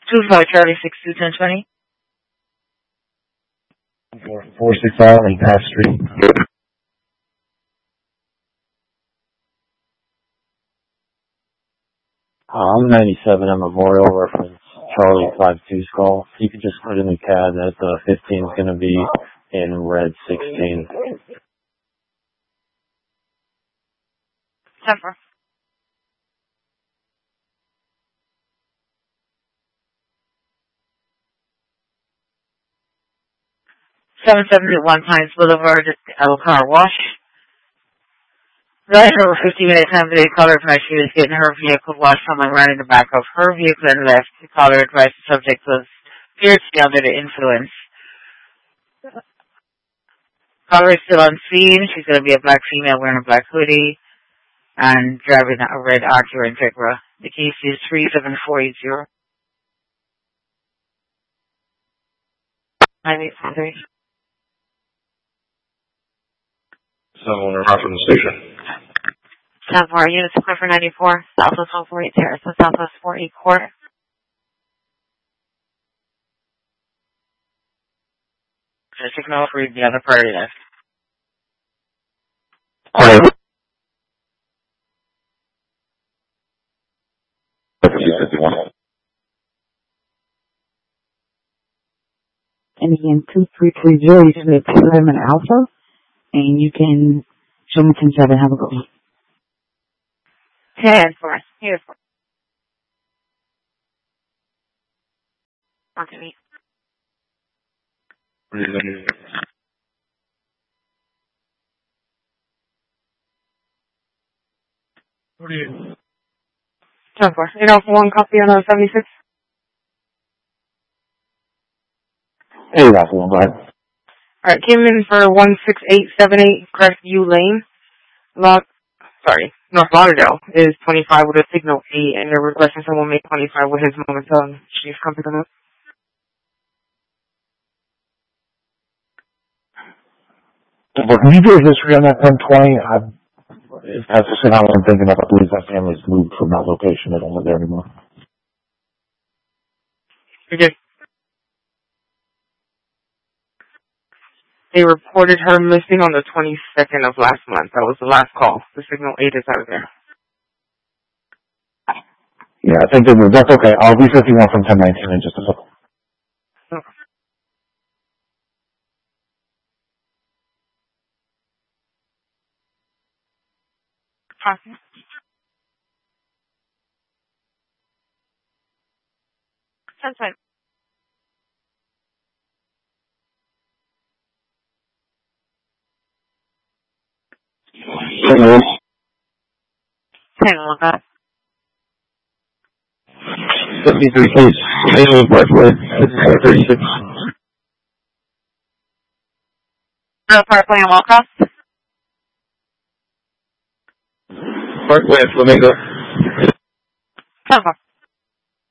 25 Charlie 621020. 465 on Path Street. I'm 97 at Memorial, reference Charlie 52 Skull. You could just put in the CAD that 15 is going to be in red 16. 10-4. (771) Pines Boulevard, Car Wash. Driver 50-minute time today. Caller advised she was getting her vehicle washed. Someone ran in the back of her vehicle and left. The caller advised the subject was appeared to be under the influence. Caller is still on scene. She's going to be a black female wearing a black hoodie and driving a red Acura Integra. The case is 37480. 9843. Someone arrived from the station. 10-4, units equipped for 94, Southwest 148 Terrace, Southwest 48 Court. Signal for the other party left. And again, 2330 is 11 Alpha, and you can show me 10-7, have a good one. 10-4, here's 4. On to me. What are you? 10-4, 801 copy on 76. Hey, Russell, go ahead. Alright, came in for 16878 Crestview Lane. North Lauderdale is 25 with a signal 8, and they're requesting someone make 25 with his moment on. Chief, come pick them up. Can you do a history on that 1020? If that's the how I'm thinking of, I believe that family's moved from that location. They don't live there anymore. Okay. They reported her missing on the 22nd of last month. That was the last call. The signal 8 is out of there. Yeah, I think they moved. That's okay. I'll be 51 from 1019 in just a second. Okay. Awesome. That's fine. Hang on, that. 73 case. Name of Parkway. 36. Parkway and Walcross? Parkway, Flamingo. 10-4.